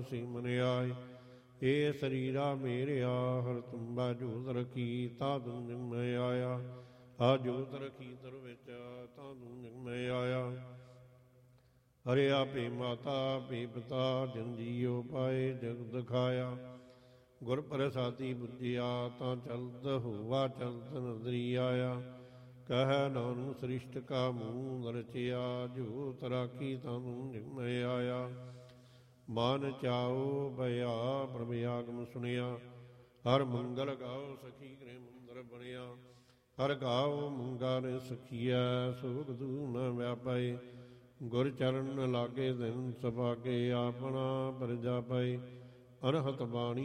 ਸੀ ਮਨਿਆਏ। ਏ ਸਰੀਰਾ ਮੇਰਿਆ ਹਰ ਤੁੰਬਾ ਜੋਤ ਰਖੀ, ਤਾ ਤੂੰ ਜਿਨ ਮੈਂ ਆਇਆ। ਆ ਜੋਤ ਰਖੀ ਦਰ ਵਿੱਚ, ਤਾ ਤੂੰ ਜਿਨ ਮੈਂ ਆਇਆ। ਹਰਿ ਆਪੇ ਮਾਤਾ ਆਪੇ ਪਿਤਾ, ਜਿਨ ਜੀਉ ਪਾਏ ਜਗ ਦਿਖਾਇਆ। ਗੁਰ ਪ੍ਰਸਾਦੀ ਬੁੱਝਿਆ, ਤਾਂ ਚਲਤ ਹੋਵਾ ਚਲਤ ਨਦਰੀ ਆਇਆ। ਕਹਿ ਨਾਨਕ ਸ੍ਰਿਸ਼ਟ ਕਾ ਮੂਲ ਰਚਿਆ, ਜੋਤ ਰਾਖੀ ਤੂੰ ਜਿਨ ਮੈਂ ਆਇਆ। ਮਨ ਚਾਉ ਭਇਆ ਪ੍ਰਭ ਆਗਮ ਸੁਣਿਆ, ਹਰ ਮੰਗਲ ਗਾਓ ਸਖੀ ਗ੍ਰਹਿ ਮੰਦਰ ਬਣਿਆ। ਹਰ ਗਾਓ ਮੰਗਾ ਨੇ ਸਖੀਐ, ਸੋਗ ਦੂ ਨ ਵਿਆਪੈ। ਗੁਰ ਚਰਨ ਲਾਗੇ ਦਿਨ ਸੁਭਾਗੇ, ਆਪਣਾ ਪਰਜਾ ਪਏ। ਅਨਹਤ ਬਾਣੀ